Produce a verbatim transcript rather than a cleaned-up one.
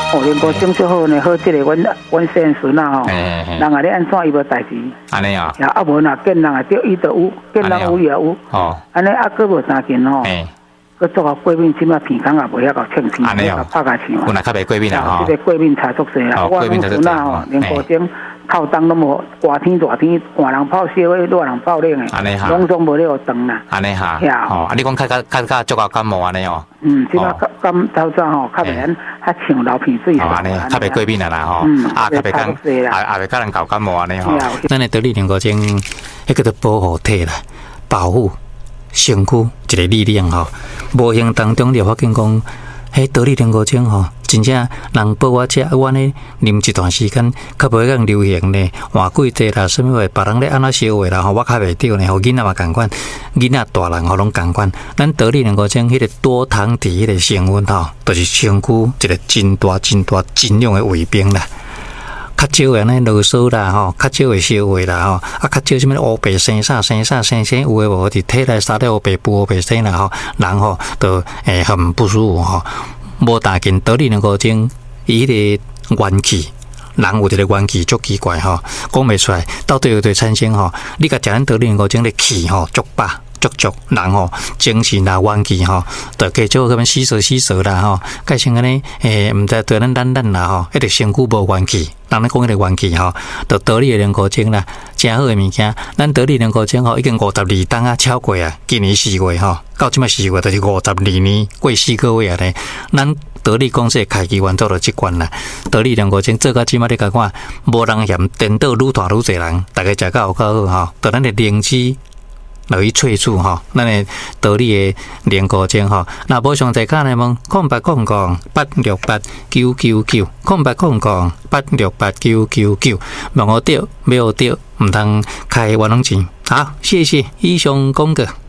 哦，连高精最好呢，好这个阮阮先孙啊吼，人啊咧安怎伊无代志， 安尼啊， 呀啊无若见人啊钓伊就有，见人有也有，哦，安尼啊佫无三件吼，佫做个过敏，即马鼻孔也袂遐个清清， 安尼哦， 拍下枪， 本来较袂过敏啊吼， 这个过敏差足济啊，我阮孙啊吼，连高精。透冬都无，热天热天，寒人泡烧的，热人泡冷的， 安尼哈， 拢总无咧有长啦。 安尼哈，哦，啊，你讲较较较较足够感冒安尼哦。 嗯，即马感透早吼，较袂安，较像流鼻水。 哦，安尼，较袂过敏啊啦吼，啊，较袂讲，啊啊，袂较人搞感冒安尼吼。 咱的得力灵果精，迄个叫做保护体啦，保护身躯一个力量吼。无形当中就发现讲，迄得力灵果精吼。真正人报我食，我呢啉一段时间，较袂讲流行呢，换季节啦，什么话，别人咧安那烧话啦，吼，我较袂着呢，吼，囡仔嘛共款，囡仔大人吼拢共款。咱得力能够将迄个多糖体迄个成分吼，就是身躯一个真大、真大、真量的卫兵啦。较少安尼啰嗦啦，吼，较少会烧话啦，吼，啊，较少什么乌白生啥生啥生生有诶无，伫体内杀了乌白布乌白生啦，吼，人吼都诶很不舒服吼。无大件得力能够精，伊迄个元气，人有一个元气足奇怪吼，讲袂出来，到底有对产生吼，你甲食咱得力能够精的气吼足饱足足，人吼精神啦元气吼，着加少咁样洗手洗手啦吼，改成安尼诶，毋知对咱咱咱啦吼，一直身躯无元气。人咧讲迄个元气吼，就得力的能够精啦，真好诶物件。咱得力能够精吼，已经五十二档啊，超过啊，今年四月吼，到即摆四月就是五十二年过四个月啊咧。咱得力公司开机完做到即关啦，得力能够精做到即摆你甲看，无人嫌颠倒愈大愈侪人，大家食到有够好吼，就咱的灵芝。落去萃取吼，咱诶得力诶莲果精吼，若无详细看咧问，空八空空八六八九九九，空八空空八六八九九九，问我对，没有对，毋通开冤枉钱。好，谢谢以上讲过。